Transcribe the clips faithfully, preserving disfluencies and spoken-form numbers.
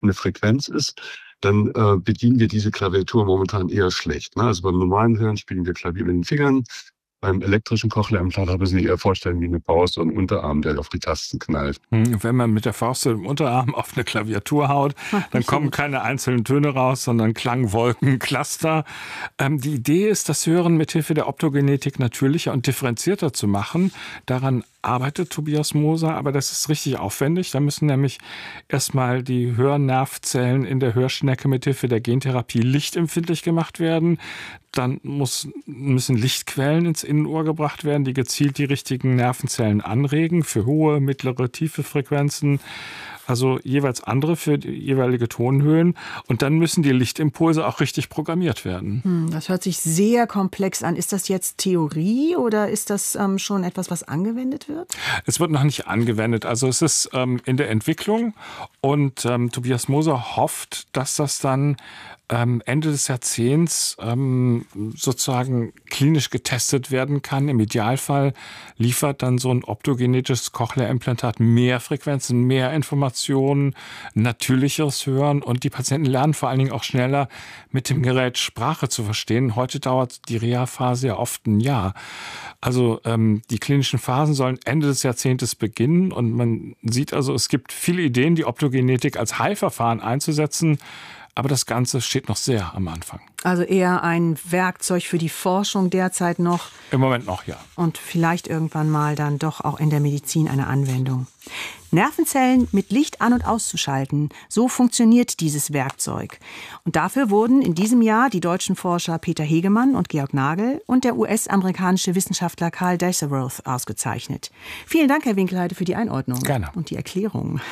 eine Frequenz ist, dann äh, bedienen wir diese Klaviatur momentan eher schlecht. Ne? Also beim normalen Hören spielen wir Klavier mit den Fingern. Beim elektrischen Cochlea-Implantat müssen Sie sich eher vorstellen wie eine Faust und ein Unterarm, der auf die Tasten knallt. Wenn man mit der Faust im Unterarm auf eine Klaviatur haut, dann kommen keine einzelnen Töne raus, sondern Klangwolken, Cluster. Ähm, die Idee ist, das Hören mithilfe der Optogenetik natürlicher und differenzierter zu machen. Daran arbeitet Tobias Moser, aber das ist richtig aufwendig. Da müssen nämlich erstmal die Hörnervzellen in der Hörschnecke mithilfe der Gentherapie lichtempfindlich gemacht werden. Dann muss, müssen Lichtquellen ins Innenohr gebracht werden, die gezielt die richtigen Nervenzellen anregen für hohe, mittlere, tiefe Frequenzen. Also jeweils andere für die jeweilige Tonhöhen. Und dann müssen die Lichtimpulse auch richtig programmiert werden. Hm, das hört sich sehr komplex an. Ist das jetzt Theorie oder ist das ähm, schon etwas, was angewendet wird? Es wird noch nicht angewendet. Also es ist ähm, in der Entwicklung. Und ähm, Tobias Moser hofft, dass das dann ähm, Ende des Jahrzehnts ähm, sozusagen klinisch getestet werden kann. Im Idealfall liefert dann so ein optogenetisches Cochlea-Implantat mehr Frequenzen, mehr Informationen, natürlicheres Hören und die Patienten lernen vor allen Dingen auch schneller mit dem Gerät Sprache zu verstehen. Heute dauert die Reha-Phase ja oft ein Jahr. Also ähm, die klinischen Phasen sollen Ende des Jahrzehntes beginnen und man sieht also, es gibt viele Ideen, die Optogenetik als Heilverfahren einzusetzen. Aber das Ganze steht noch sehr am Anfang. Also eher ein Werkzeug für die Forschung derzeit noch. Im Moment noch, ja. Und vielleicht irgendwann mal dann doch auch in der Medizin eine Anwendung. Nervenzellen mit Licht an- und auszuschalten, so funktioniert dieses Werkzeug. Und dafür wurden in diesem Jahr die deutschen Forscher Peter Hegemann und Georg Nagel und der U S-amerikanische Wissenschaftler Carl Deisseworth ausgezeichnet. Vielen Dank, Herr Winkelheide, für die Einordnung. Gerne. Und die Erklärung.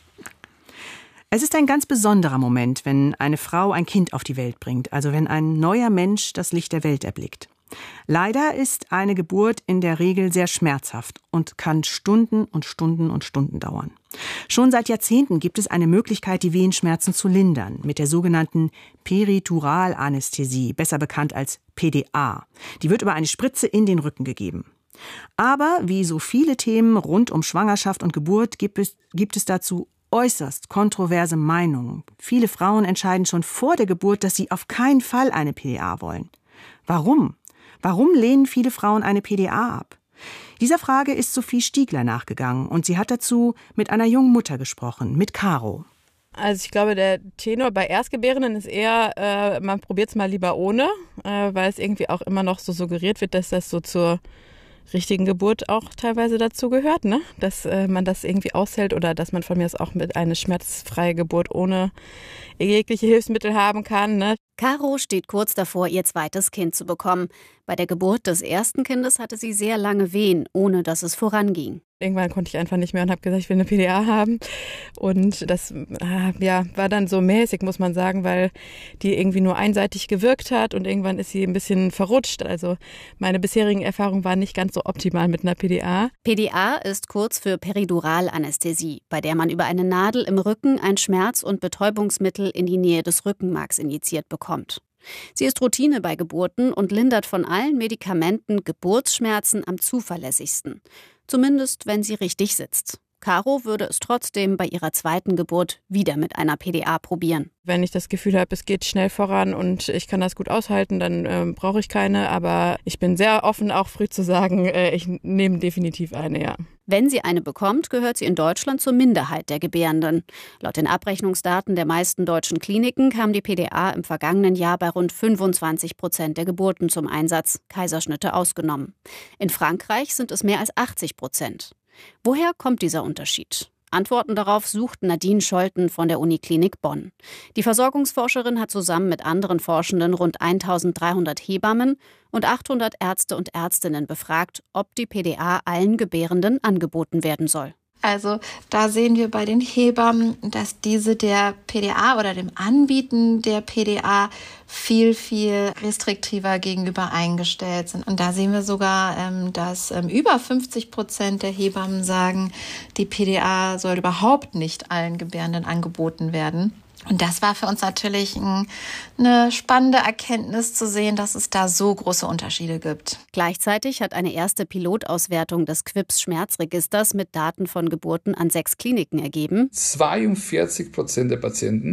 Es ist ein ganz besonderer Moment, wenn eine Frau ein Kind auf die Welt bringt, also wenn ein neuer Mensch das Licht der Welt erblickt. Leider ist eine Geburt in der Regel sehr schmerzhaft und kann Stunden und Stunden und Stunden dauern. Schon seit Jahrzehnten gibt es eine Möglichkeit, die Wehenschmerzen zu lindern, mit der sogenannten Periduralanästhesie, besser bekannt als P D A. Die wird über eine Spritze in den Rücken gegeben. Aber wie so viele Themen rund um Schwangerschaft und Geburt gibt es, gibt es dazu äußerst kontroverse Meinungen. Viele Frauen entscheiden schon vor der Geburt, dass sie auf keinen Fall eine P D A wollen. Warum? Warum lehnen viele Frauen eine P D A ab? Dieser Frage ist Sophie Stiegler nachgegangen und sie hat dazu mit einer jungen Mutter gesprochen, mit Caro. Also ich glaube, der Tenor bei Erstgebärenden ist eher, äh, man probiert es mal lieber ohne, äh, weil es irgendwie auch immer noch so suggeriert wird, dass das so zur richtigen Geburt auch teilweise dazu gehört, ne? Dass äh, man das irgendwie aushält oder dass man von mir aus auch mit einer schmerzfreie Geburt ohne jegliche Hilfsmittel haben kann, ne? Caro steht kurz davor, ihr zweites Kind zu bekommen. Bei der Geburt des ersten Kindes hatte sie sehr lange Wehen, ohne dass es voranging. Irgendwann konnte ich einfach nicht mehr und habe gesagt, ich will eine P D A haben. Und das äh, ja, war dann so mäßig, muss man sagen, weil die irgendwie nur einseitig gewirkt hat und irgendwann ist sie ein bisschen verrutscht. Also meine bisherigen Erfahrungen waren nicht ganz so optimal mit einer P D A. P D A ist kurz für Periduralanästhesie, bei der man über eine Nadel im Rücken ein Schmerz- und Betäubungsmittel in die Nähe des Rückenmarks injiziert bekommt. Sie ist Routine bei Geburten und lindert von allen Medikamenten Geburtsschmerzen am zuverlässigsten. Zumindest, wenn sie richtig sitzt. Caro würde es trotzdem bei ihrer zweiten Geburt wieder mit einer P D A probieren. Wenn ich das Gefühl habe, es geht schnell voran und ich kann das gut aushalten, dann äh, brauche ich keine. Aber ich bin sehr offen, auch früh zu sagen, äh, ich nehme definitiv eine, ja. Wenn sie eine bekommt, gehört sie in Deutschland zur Minderheit der Gebärenden. Laut den Abrechnungsdaten der meisten deutschen Kliniken kam die P D A im vergangenen Jahr bei rund fünfundzwanzig Prozent der Geburten zum Einsatz, Kaiserschnitte ausgenommen. In Frankreich sind es mehr als achtzig Prozent. Woher kommt dieser Unterschied? Antworten darauf sucht Nadine Scholten von der Uniklinik Bonn. Die Versorgungsforscherin hat zusammen mit anderen Forschenden rund eintausenddreihundert Hebammen und achthundert Ärzte und Ärztinnen befragt, ob die P D A allen Gebärenden angeboten werden soll. Also da sehen wir bei den Hebammen, dass diese der P D A oder dem Anbieten der P D A viel, viel restriktiver gegenüber eingestellt sind. Und da sehen wir sogar, dass über fünfzig Prozent der Hebammen sagen, die P D A soll überhaupt nicht allen Gebärenden angeboten werden. Und das war für uns natürlich ein, eine spannende Erkenntnis zu sehen, dass es da so große Unterschiede gibt. Gleichzeitig hat eine erste Pilotauswertung des Q I P S-Schmerzregisters mit Daten von Geburten an sechs Kliniken ergeben: zweiundvierzig Prozent der Patienten